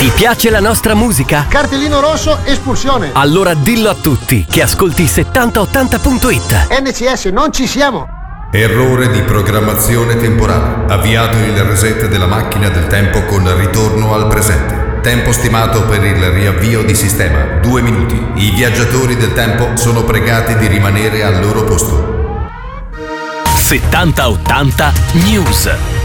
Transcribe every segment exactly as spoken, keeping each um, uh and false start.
Ti piace la nostra musica? Cartellino rosso, espulsione. Allora dillo a tutti che ascolti settanta ottanta punto it. N C S, non ci siamo. Errore di programmazione temporale. Avviato il reset della macchina del tempo con ritorno al presente. Tempo stimato per il riavvio di sistema, due minuti. I viaggiatori del tempo sono pregati di rimanere al loro posto. settanta ottanta News.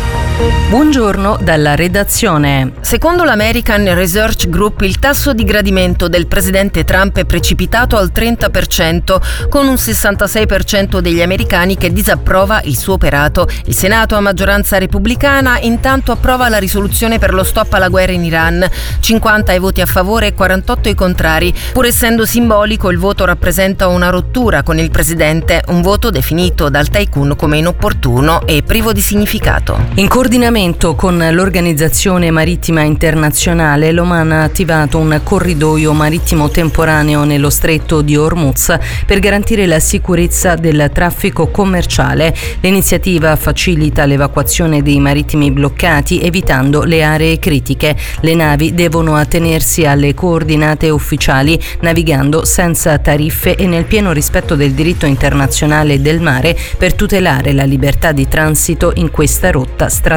Buongiorno dalla redazione. Secondo l'American Research Group, il tasso di gradimento del presidente Trump è precipitato al trenta per cento, con un sessantasei per cento degli americani che disapprova il suo operato. Il Senato, a maggioranza repubblicana, intanto approva la risoluzione per lo stop alla guerra in Iran. cinquanta i voti a favore e quarantotto i contrari. Pur essendo simbolico, il voto rappresenta una rottura con il presidente, un voto definito dal tycoon come inopportuno e privo di significato. In coordinamento con l'Organizzazione Marittima Internazionale, l'Oman ha attivato un corridoio marittimo temporaneo nello stretto di Hormuz per garantire la sicurezza del traffico commerciale. L'iniziativa facilita l'evacuazione dei marittimi bloccati, evitando le aree critiche. Le navi devono attenersi alle coordinate ufficiali, navigando senza tariffe e nel pieno rispetto del diritto internazionale del mare, per tutelare la libertà di transito in questa rotta strategica.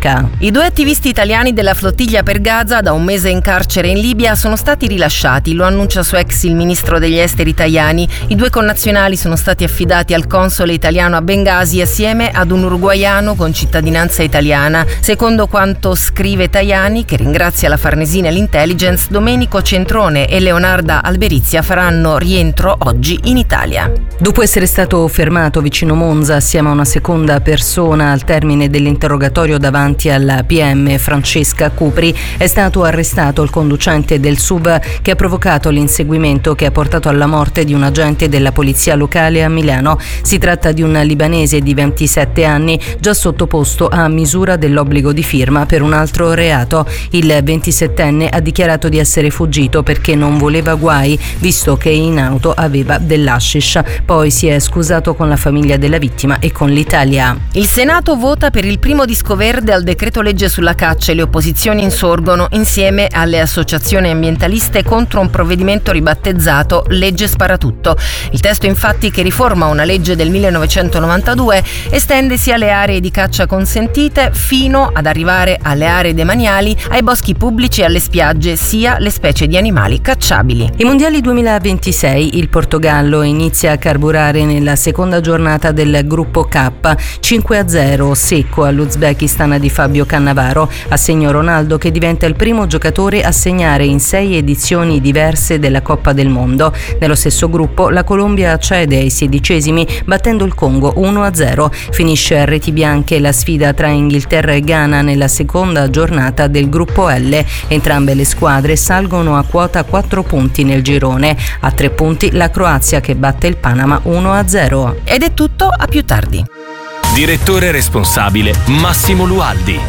I due attivisti italiani della flottiglia per Gaza, da un mese in carcere in Libia, sono stati rilasciati, lo annuncia su X il ministro degli esteri Tajani. I due connazionali sono stati affidati al console italiano a Bengasi assieme ad un uruguaiano con cittadinanza italiana. Secondo quanto scrive Tajani, che ringrazia la Farnesina e l'Intelligence, Domenico Centrone e Leonarda Alberizia faranno rientro oggi in Italia. Dopo essere stato fermato vicino Monza assieme a una seconda persona al termine dell'interrogatorio davanti alla P M Francesca Cupri, è stato arrestato il conducente del S U V che ha provocato l'inseguimento che ha portato alla morte di un agente della polizia locale a Milano. Si tratta di un libanese di ventisette anni, già sottoposto a misura dell'obbligo di firma per un altro reato. Il ventisettenne ha dichiarato di essere fuggito perché non voleva guai, visto che in auto aveva dell'hashish. Poi si è scusato con la famiglia della vittima e con l'Italia. Il Senato vota per il primo disco verde al decreto legge sulla caccia e le opposizioni insorgono insieme alle associazioni ambientaliste contro un provvedimento ribattezzato Legge Sparatutto. Il testo, infatti, che riforma una legge del millenovecentonovantadue, estende sia le aree di caccia consentite fino ad arrivare alle aree demaniali, ai boschi pubblici e alle spiagge, sia le specie di animali cacciabili. I mondiali duemilaventisei, il Portogallo inizia a carburare nella seconda giornata del gruppo K, cinque a zero secco all'Uzbekistan di Fabio Cannavaro, a segno Ronaldo, che diventa il primo giocatore a segnare in sei edizioni diverse della Coppa del Mondo. Nello stesso gruppo la Colombia accede ai sedicesimi battendo il Congo uno a zero. Finisce a reti bianche la sfida tra Inghilterra e Ghana nella seconda giornata del gruppo L. Entrambe le squadre salgono a quota quattro punti nel girone. A tre punti la Croazia, che batte il Panama uno a zero. Ed è tutto, a più tardi. Direttore responsabile Massimo Lualdi.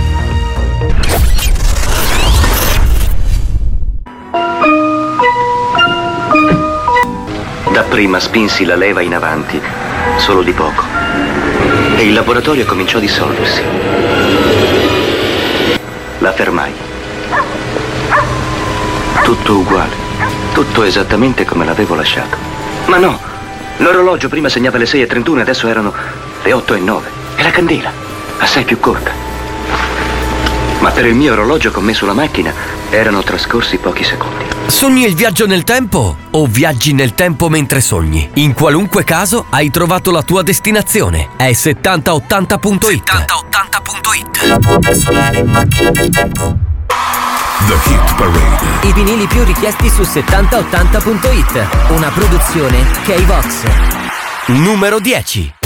Dapprima spinsi la leva in avanti, solo di poco, e il laboratorio cominciò a dissolversi. La fermai. Tutto uguale, tutto esattamente come l'avevo lasciato. Ma no, l'orologio prima segnava le sei e trentuno e adesso erano le otto e nove. E la candela, assai più corta. Ma per il mio orologio con me sulla macchina erano trascorsi pochi secondi. Sogni il viaggio nel tempo o viaggi nel tempo mentre sogni? In qualunque caso hai trovato la tua destinazione. È settanta ottanta punto it. settanta ottanta punto it. The Hit Parade. I vinili più richiesti su settanta ottanta punto it. Una produzione K-Vox. Numero dieci.